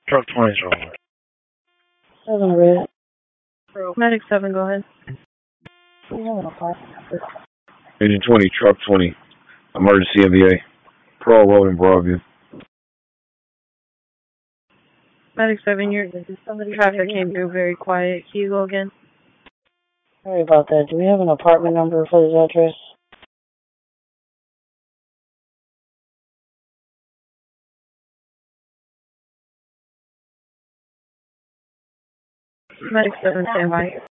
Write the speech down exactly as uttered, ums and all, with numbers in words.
Truck twenty's over. Seven red. Medic seven, go ahead. Agent twenty, truck twenty, emergency M V A. Parole road in Broadview. Medic seven, your traffic came through very quiet. Can you go again? Sorry about that. Do we have an apartment number for this address? Medic seven, stand by.